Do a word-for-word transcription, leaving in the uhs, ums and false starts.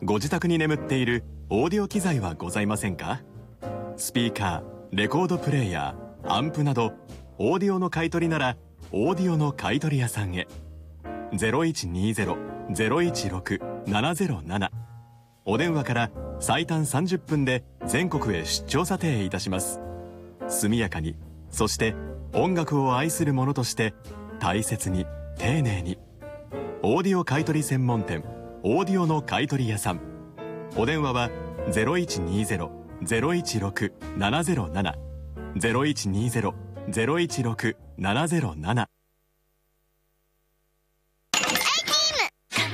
ご自宅に眠っているオーディオ機材はございませんか？スピーカー、レコードプレーヤー、アンプなどオーディオの買い取りならオーディオの買取屋さんへ。 ゼロいちにゼロ ゼロいちろく ななゼロなな お電話から最短さんじゅっぷんで全国へ出張査定いたします。速やかに、そして音楽を愛する者として大切に丁寧に。オーディオ買取専門店オーディオの買取屋さん。お電話は ゼロいちにゼロ ゼロいちろく ななゼロなな ゼロいちにゼロ ゼロいちろく ななゼロなな